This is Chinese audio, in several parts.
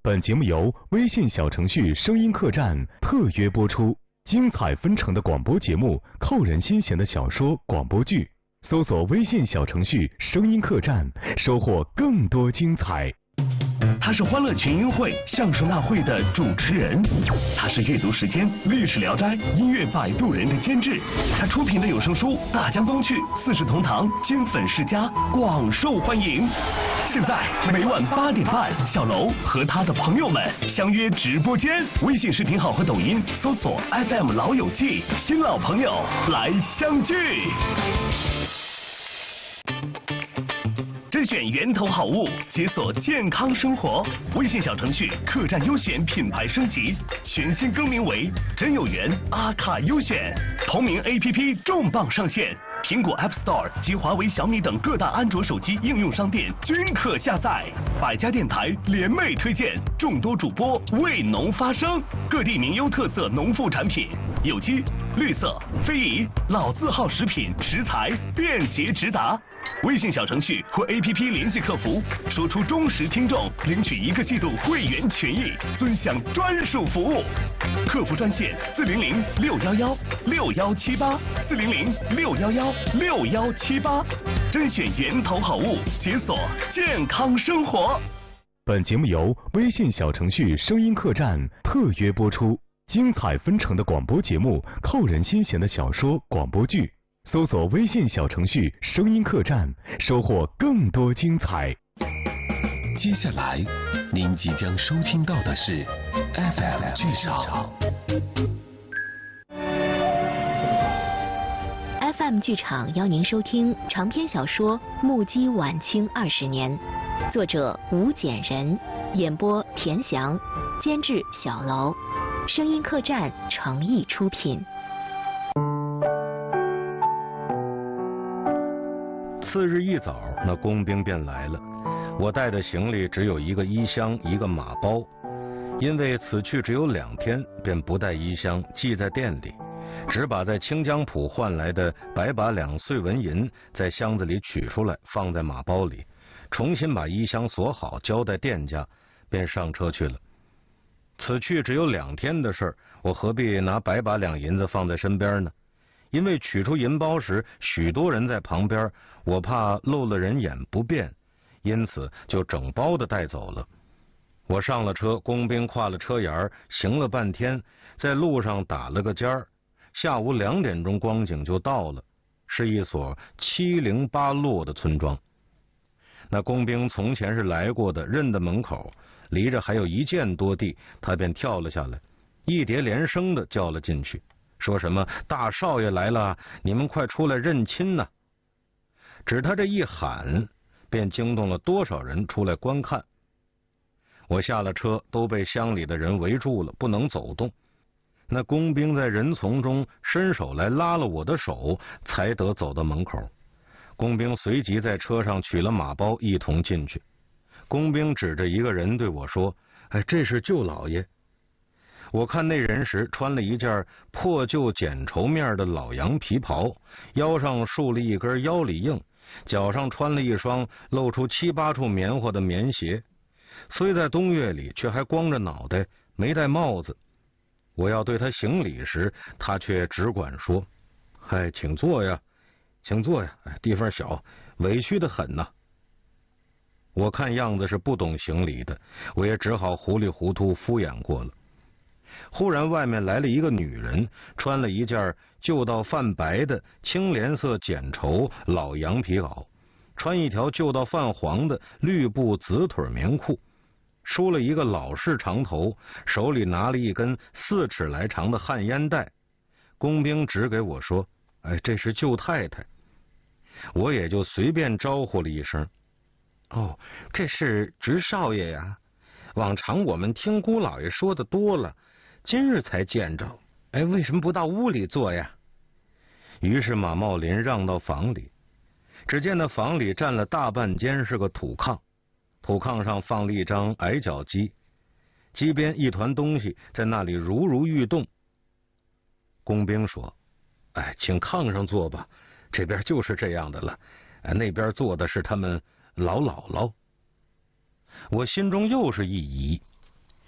本节目由微信小程序声音客栈特约播出，精彩纷呈的广播节目，扣人心弦的小说、广播剧，搜索微信小程序声音客栈，收获更多精彩。 他是欢乐群英会相声大会的主持人，他是阅读时间历史聊斋音乐摆渡人的监制，他出品的有声书《大江东去》四世同堂金粉世家广受欢迎。现在每晚8点半，小楼和他的朋友们相约直播间，微信视频号和抖音搜索 FM 老友记，新老朋友来相聚。甄选源头好物，解锁健康生活。微信小程序客栈优选品牌升级，全新更名为真有缘阿卡优选。同名 APP 重磅上线，苹果 App Store 及华为、小米等各大安卓手机应用商店均可下载。百家电台联袂推荐，众多主播为农发声，各地名优特色农副产品，有机、绿色、非遗、老字号食品食材便捷直达。微信小程序或 APP 联系客服，说出忠实听众领取1个季度会员权益，尊享专属服务。客服专线400-611611-6178，400-611611-6178，甄选源头好物，解锁健康生活。 本节目由微信小程序声音客栈特约播出，精彩纷呈的广播节目，扣人心弦的小说、广播剧。搜索微信小程序声音客栈，收获更多精彩。 接下来您即将收听到的是 FM 剧场。 FM 剧场邀您收听长篇小说《目击晚清20年》，作者吴简人，演播田翔，监制小楼，声音客栈诚意出品。 次日一早，那工兵便来了。我带的行李只有1个衣箱，1个马包。因为此去只有2天，便不带衣箱，寄在店里，只把在清江浦换来的百把2碎纹银在箱子里取出来，放在马包里，重新把衣箱锁好，交代店家，便上车去了。此去只有2天的事儿，我何必拿百把2银子放在身边呢？因为取出银包时，许多人在旁边，我怕漏了人眼不便，因此就整包的带走了。我上了车，工兵跨了车沿，行了半天，在路上打了个尖儿，下午2点钟光景就到了，是一所708落的村庄。那工兵从前是来过的，认得门口，离着还有1箭多地，他便跳了下来，一叠连声的叫了进去，说什么大少爷来了，你们快出来认亲呐！只他这一喊，便惊动了多少人出来观看。我下了车，都被乡里的人围住了，不能走动。那工兵在人丛中伸手来拉了我的手，才得走到门口。工兵随即在车上取了马包，一同进去。工兵指着一个人对我说：“哎，这是舅老爷。”我看那人时，穿了一件破旧剪绸面的老羊皮袍，腰上束了一根腰里硬，脚上穿了一双露出7、8处棉花的棉鞋，虽在冬月里，却还光着脑袋，没戴帽子。我要对他行礼时，他却只管说：“嗨，请坐呀，请坐呀，地方小，委屈得很呐。”我看样子是不懂行礼的，我也只好糊里糊涂敷衍过了。忽然外面来了一个女人，穿了一件旧到泛白的青莲色剪绸老羊皮袄，穿一条旧到泛黄的绿布紫腿棉裤，梳了一个老式长头，手里拿了一根4尺来长的旱烟袋。工兵指给我说：“哎，这是舅太太。”我也就随便招呼了一声：“哦，这是侄少爷呀。往常我们听姑老爷说的多了，今日才见着。哎，为什么不到屋里坐呀？”于是马茂林让到房里，只见那房里占了大半间是个土炕，土炕上放了一张矮脚机，机边一团东西在那里如如欲动。工兵说：“哎，请炕上坐吧，这边就是这样的了。那边坐的是他们老姥姥。”我心中又是一疑，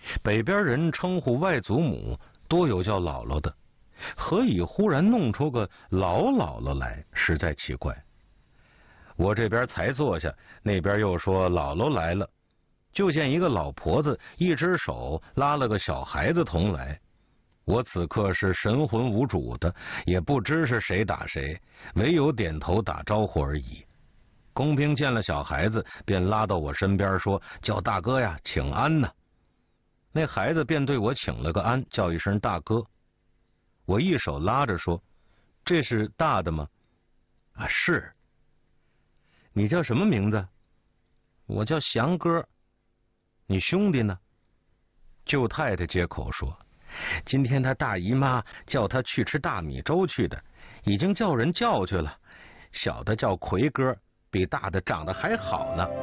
北边人称呼外祖母多有叫姥姥的，何以忽然弄出个老姥姥来，实在奇怪。我这边才坐下，那边又说姥姥来了，就见一个老婆子一只手拉了个小孩子同来。我此刻是神魂无主的，也不知是谁打谁，唯有点头打招呼而已。工兵见了小孩子，便拉到我身边说：“叫大哥呀，请安呢。”那孩子便对我请了个安，叫一声大哥。我一手拉着说：“这是大的吗？”“啊，是。”“你叫什么名字？”“我叫祥哥。”“你兄弟呢？”舅太太接口说：“今天他大姨妈叫他去吃大米粥去的，已经叫人叫去了。小的叫奎哥，比大的长得还好呢。”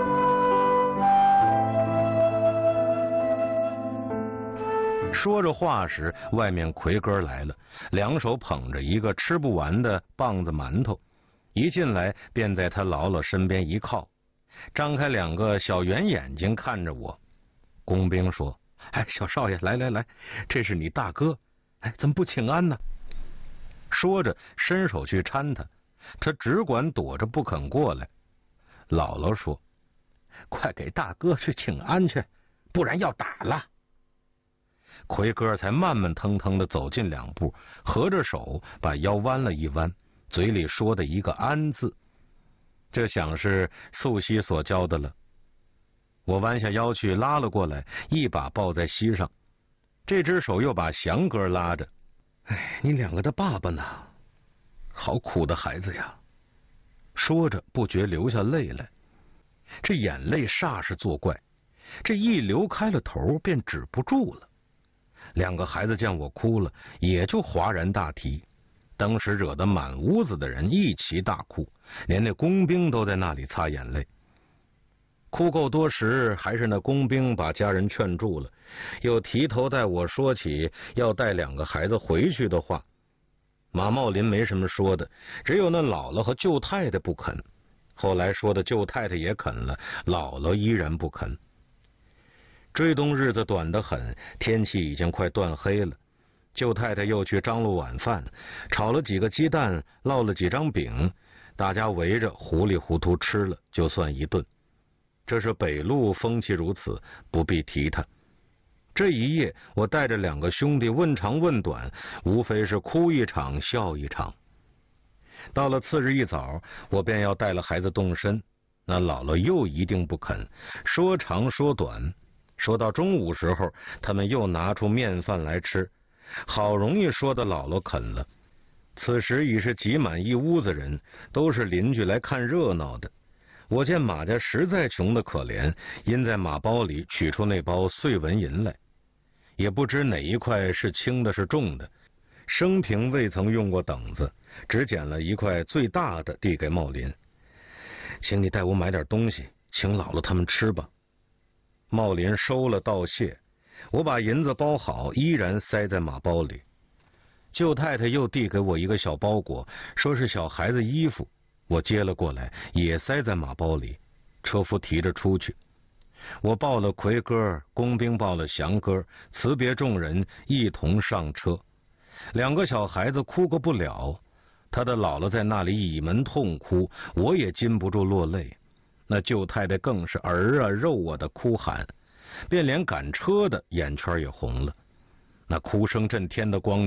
说着话时，外面奎哥来了，两手捧着一个吃不完的棒子馒头，一进来便在他姥姥身边一靠，张开两个小圆眼睛看着我。工兵说：“哎，小少爷，来来来，这是你大哥，哎，怎么不请安呢？”说着伸手去搀他，他只管躲着不肯过来。姥姥说：“快给大哥去请安去，不然要打了。”奎哥才慢慢腾腾地走近两步，合着手把腰弯了一弯，嘴里说的一个安字，这想是素汐所教的了。我弯下腰去拉了过来，一把抱在膝上，这只手又把祥哥拉着。哎，你两个的爸爸呢？好苦的孩子呀！说着不觉流下泪来，这眼泪煞是作怪，这一流开了头便止不住了。两个孩子见我哭了，也就哗然大啼，当时惹得满屋子的人一齐大哭，连那工兵都在那里擦眼泪。哭够多时，还是那工兵把家人劝住了，又提头带我说起要带两个孩子回去的话。马茂林没什么说的，只有那姥姥和舅太太不肯。后来说的舅太太也肯了，姥姥依然不肯。追冬日子短得很，天气已经快断黑了。舅太太又去张罗晚饭，炒了几个鸡蛋，烙了几张饼，大家围着糊里糊涂吃了，就算一顿。这是北路风气如此，不必提它。这一夜，我带着两个兄弟问长问短，无非是哭一场笑一场。到了次日一早，我便要带了孩子动身，那姥姥又一定不肯，说长说短。说到中午时候，他们又拿出面饭来吃，好容易说的姥姥肯了。此时已是挤满一屋子人，都是邻居来看热闹的。我见马家实在穷得可怜，因在马包里取出那包碎纹银来，也不知哪一块是轻的是重的，生平未曾用过等子，只捡了一块最大的递给茂林：“请你带我买点东西，请姥姥他们吃吧。”茂林收了道谢，我把银子包好，依然塞在马包里。舅太太又递给我一个小包裹，说是小孩子衣服，我接了过来，也塞在马包里。车夫提着出去，我抱了奎哥，工兵抱了祥哥，辞别众人，一同上车。两个小孩子哭个不了，他的姥姥在那里倚门痛哭，我也禁不住落泪。那舅太太更是儿啊肉啊的哭喊，便连赶车的眼圈也红了。那哭声震天的光